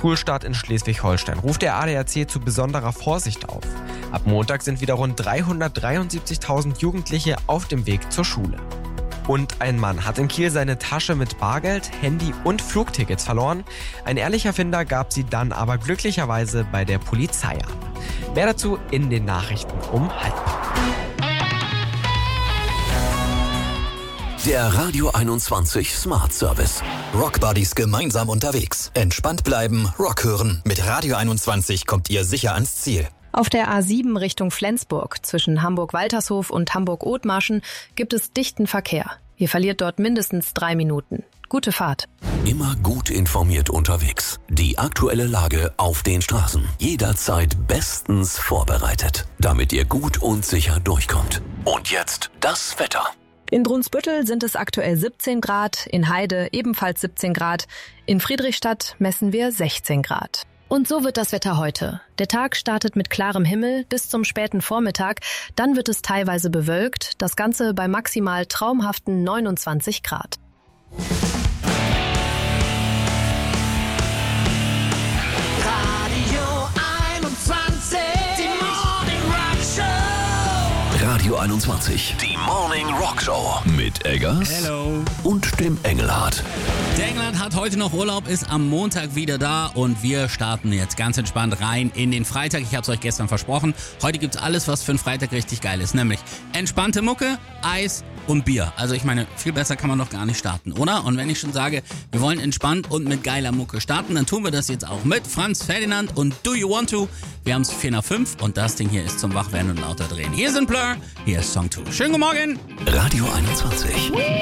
Schulstart in Schleswig-Holstein ruft der ADAC zu besonderer Vorsicht auf. Ab Montag sind wieder rund 373.000 Jugendliche auf dem Weg zur Schule. Und ein Mann hat in Kiel seine Tasche mit Bargeld, Handy und Flugtickets verloren. Ein ehrlicher Finder gab sie dann aber glücklicherweise bei der Polizei ab. Mehr dazu in den Nachrichten um 12:30. Der Radio 21 Smart Service. Rockbuddies gemeinsam unterwegs. Entspannt bleiben, Rock hören. Mit Radio 21 kommt ihr sicher ans Ziel. Auf der A7 Richtung Flensburg zwischen Hamburg-Waltershof und Hamburg-Othmarschen gibt es dichten Verkehr. Ihr verliert dort mindestens 3 Minuten. Gute Fahrt. Immer gut informiert unterwegs. Die aktuelle Lage auf den Straßen. Jederzeit bestens vorbereitet, damit ihr gut und sicher durchkommt. Und jetzt das Wetter. In Brunsbüttel sind es aktuell 17 Grad, in Heide ebenfalls 17 Grad, in Friedrichstadt messen wir 16 Grad. Und so wird das Wetter heute. Der Tag startet mit klarem Himmel bis zum späten Vormittag, dann wird es teilweise bewölkt, das Ganze bei maximal traumhaften 29 Grad. Radio 21, die Morning Rock Show mit Eggers Hello. Und dem Engelhardt. Der Engelhardt hat heute noch Urlaub, ist am Montag wieder da und wir starten jetzt ganz entspannt rein in den Freitag. Ich habe es euch gestern versprochen. Heute gibt's alles, was für einen Freitag richtig geil ist, nämlich entspannte Mucke, Eis und Bier. Also ich meine, viel besser kann man doch gar nicht starten, oder? Und wenn ich schon sage, wir wollen entspannt und mit geiler Mucke starten, dann tun wir das jetzt auch mit Franz Ferdinand und Do You Want To? Wir haben es 4:05 und das Ding hier ist zum Wachwerden und lauter drehen. Hier sind Blur, hier ist Song 2. Schönen guten Morgen! Radio 21.